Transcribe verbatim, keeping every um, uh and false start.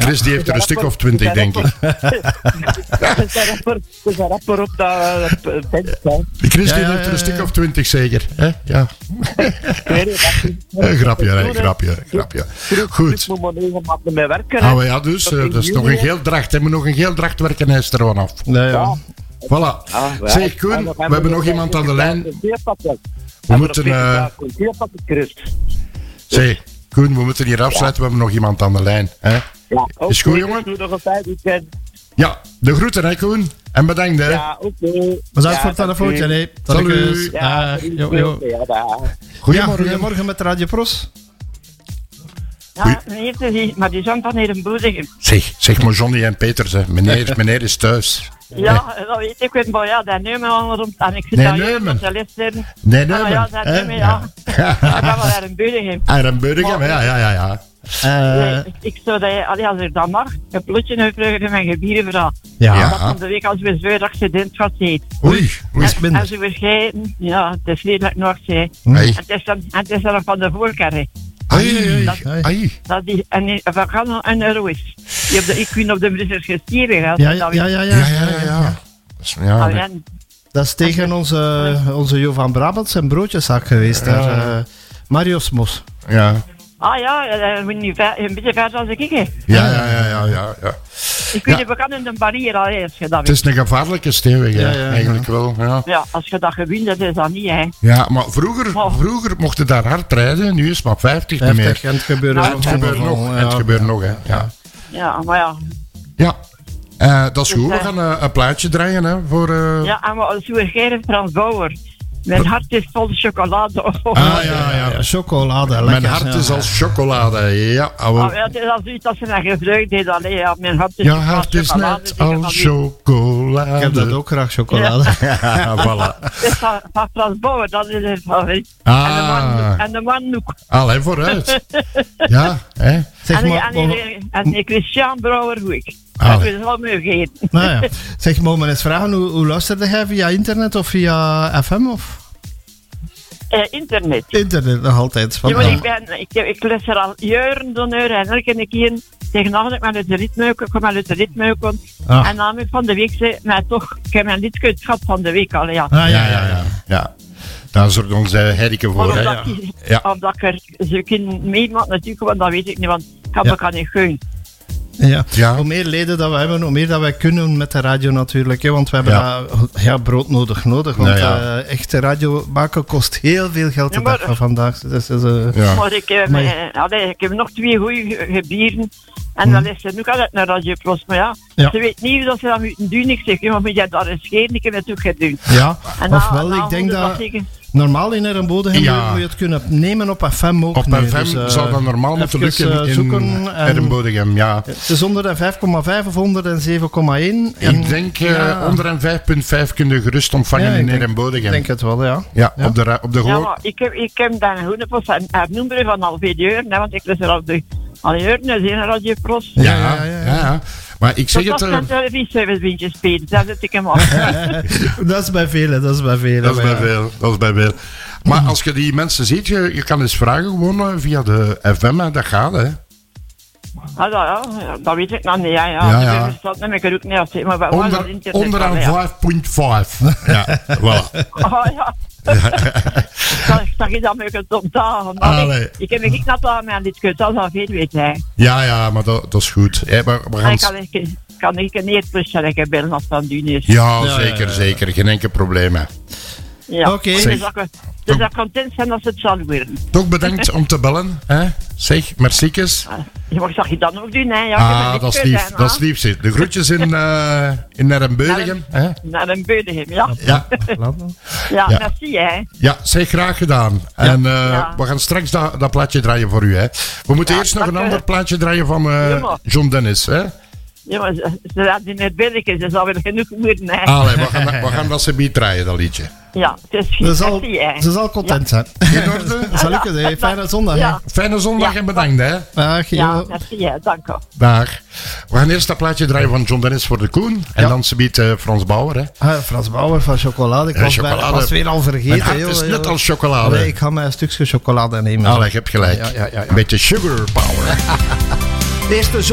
Chris die heeft er een stuk of twintig, denk ik. Het is een rapper op dat bed. Chris die Ja, ja, heeft er ja, een stuk ja. of twintig, zeker. Hè? Ja. Een grapje, hè, grapje, grapje. Goed. Ik moet maar even maken met werken. Ah, maar ja, dus, uh, dat is nog een geel dracht. Hij moet nog een geel dracht werken, hij is er gewoon af. Nee, ja. Voilà. Zeg, Koen, we hebben nog iemand aan de lijn. We moeten... Uh, zeg, Koen, we moeten hier afsluiten. We hebben nog iemand aan de lijn. Hè? Ja, is goed, jongen? Nog een fijn weekend. Ja, de groeten, hè, Koen. En bedankt, hè. Ja, oké. Okay. Bedankt voor het telefoontje, nee. Salut. Ja, uh, jo, jo. ja, daar. Goedemorgen. Ja, goedemorgen met Radio Pros. Ja, meneer, die, maar die zijn van hier een boezigem. Zeg, zeg maar Johnny en Peters, hè. Meneer, meneer is thuis. Ja, dat weet ik. Ik maar ja, dat nemen we al rond. En ik zit Nee, daar hier nemen. met de lessen. Nee, Ah, nee, ja, dat nemen, ja. Ik ben wel naar een boezigem. En een Burghem, ja, ja, ja, ja. Uh, Nee, ik, ik zou dat, je- allee, als er dan mag, een plotje uitvragen in mijn gebieden vooral. ja. Ja. Dat van de week als we zo'n accident gehad heeft. Oei, oei. Is minder. En ze vergeten, ja, het is niet dat ik nog zei. Ai, En het is dan, en het is dan nog van de voorkarre. ai, ai. ai. Dat die, en die, van gaan een euro is. Die op de, ik weet op de Brussels gestieren gaat. Ja, ja, ja, ja, Ja, ja, ja, ja. Dat is- Ja, nee. Dat is tegen onze, onze Jo van Brabant zijn broodjeszak geweest. Daar, uh, Mario Smos. ja. Ah ja, eh, moet niet ver- een beetje verder als ik. hè. Ja, ja, ja, ja, ja, ja. Ik weet Ja. niet, we gaan in de barrière al als je dat Het is een gevaarlijke stevig, Ja, hè. ja, ja. Eigenlijk wel, ja. Ja, als je dat gewint, dat is dat niet, hè. Ja, maar vroeger, Oh. vroeger mocht je daar hard rijden, nu is het maar vijftig niet meer. vijftig en het gebeurde Nou, nog. Het gebeurt nog, Ja. het gebeurt nog, hè. Ja, Ja, maar ja. ja. Eh, dat is goed, we Dus, eh, gaan uh, een plaatje draaien, hè, voor... Uh... Ja, en we zo'n Gerrit Frans Bauer. Mijn hart is vol chocolade. Ah, ja, ja. Ja, chocolade, lekker. Mijn hart ja. is als chocolade, ja. ouwe. Ah, ja, het is als iets als ze naar gevreugd deed. Allee, ja, mijn hart is Je als hart is chocolade, net zeggen van als die- chocolade. Ik heb dat ook graag, chocolade. Ja, voilà. Het is van, van Frans Bauer, dat is het favoriet. Ah. En de man, en de man Noek. Allee, vooruit. Ja, hè. Zeg En, die- maar, en, die- en die Christian Brouwer Hoek. Ah. Dat is wel meer vergeten. nou ja. Zeg, mogen we eens vragen, hoe, hoe luisterde jij via internet of via F M? Of? Eh, internet. Internet nog altijd. Van, Ja, maar ik, ben, ik, ik luister al jaren door uren en elke keer tegen nacht ik maar uit de ritme kom, ik kom uit de ritme kom. Ah. En dan heb ik van de week zei, maar toch, ik heb mijn liedje gehad van de week al, ja. Ah, ja, Ja, ja, ja. ja. Daar zorgt onze Herike Maar voor, of, hè. dat ik, Ja. of dat ik er ze kunnen meemaken natuurlijk, want dat weet ik niet, want ik heb Ja. elkaar niet geun. Ja. Ja. Hoe meer leden dat we hebben, hoe meer dat wij kunnen met de radio natuurlijk. Hè, want we hebben Ja. ja. ja, brood nodig nodig. Want Nou ja. eh, echt radio maken kost heel veel geld de Ja, maar- dag van vandaag. Dus, dus, eh, Ja. Maar ik, heb, Maar- eh, allee, ik heb nog twee goede gebieren. En dan is er nu altijd naar Radio Plus. Maar ja, Ja. ze weet niet dat ze dat moeten doen. Ik zeg, ja, moet jij daar eens scheren? Ik heb het ook gedaan. ja, En dan- ofwel, dan ik denk moeten dat ze zeggen, normaal in Ermbode Ja. moet je het kunnen nemen op F M ook. Op nu. F M Dus, eh, zou dat normaal moeten even, lukken eh, in zoeken en- Ermbodegem, ja. Het is honderdvijf komma vijf of honderdzeven komma één. Ik denk uh, ja. onder vijf komma vijf kun je gerust ontvangen Ja, ik in denk- Ermbodegem. Ik denk het wel, ja. Ja, Ja. op de, ra- op de ja, gehoor. maar ik heb, ik heb dan een goede post en een nummer van al veel uur, hè, want ik luister al de al uren, dus in Radio Plus. Ja, Ja, ja, ja, ja. ja, ja. Maar ik zeg Dat het... was eh, een televisieservice spelen, daar zit ik hem af. Dat is bij velen, dat is bij velen. Dat is maar bij ja. veel, dat is bij veel. Maar als je die mensen ziet, je, je kan eens vragen gewoon eh, via de F M, hè, dat gaat, hè. Ah, dat, ja, dat weet ik nog niet, ja. Ja, ja. ja. Ik verstand niet, ik kan ook niet afzien, maar wat was dat Onder, internet onderaan dan, ja. vijf komma vijf. Ja, voilà. Oh ja. Ik zag je dat met het ontdagen. Allee. Ik heb me niet net aan mijn dit kunt, dat is al veel weet hij. Ja, ja, maar dat, dat is goed. Hè, maar we En gaan... ik kan ik kan ik een eerplusje bellen als dat doen is. Ja, Ja, zeker, ja, ja. zeker. Geen enkel probleem, hè. Ja. Oké. Dus Zeg. dat we- dus dat content zijn als het zal worden. Toch bedankt om te bellen, hè. Zeg, merciekes. Je mag zag je dat ook doen, hè? Ja, ik heb Ah, een dat is liedje lief, gedaan, dat is hè. lief, zeg. De groetjes in, uh, in Ermbeugem, hè. Naar een beudegem, ja. Ja, Laat maar. Ja, Ja. merci, hè. ja, zeg graag gedaan. En uh, Ja. we gaan straks dat, dat plaatje draaien voor u, hè. We moeten Ja, eerst nog een dank u. ander plaatje draaien van uh, Ja, maar. John Dennis, hè. Ja, maar ze ze laten in het beddeken, ze zal weer genoeg worden, hè. Allee, we gaan, we gaan dat ze bij draaien, dat liedje. Ja, het is Ze zal, merci, hè. ze zal content zijn. In orde? Salut, hè. Fijne zondag. Ja. Fijne zondag Ja. en bedankt, hè. Hè. Dag, Ja, joh. merci, hè. Dank u. Dag. We gaan eerst dat plaatje draaien van John Dennis voor de Koen. En Ja. dan ze biedt uh, Frans Bauer, hè. Ah, Frans Bauer van chocolade. Ik Ja, was, bij- chocolade. was weer al vergeten. Mijn hart joh, is joh. net als chocolade. Allee, ik ga mij een stukje chocolade nemen. Allee, je hebt gelijk. Ja, ja, ja, ja. Een beetje sugar power. De eerste